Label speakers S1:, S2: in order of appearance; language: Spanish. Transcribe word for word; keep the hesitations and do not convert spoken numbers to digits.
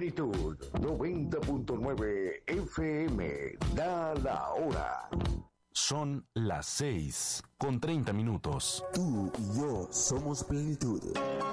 S1: Plenitud noventa punto nueve F M. Da la hora.
S2: Son las seis con treinta minutos.
S3: Tú y yo somos Plenitud.